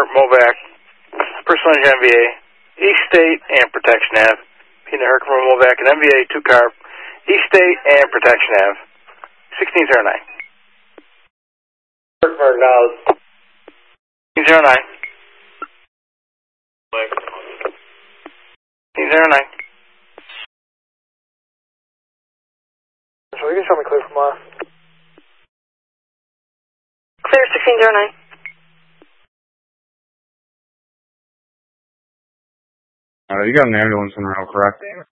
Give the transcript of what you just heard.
Movac, Personal Engine MVA, East State and Protection Ave. Peanut Herkimer Movac and MVA 2-car, East State and Protection Ave. 1609. Herkimer acknowledged. 1609. 1609. So you can show me clear from off. Clear 1609. You got an ambulance en route, correct?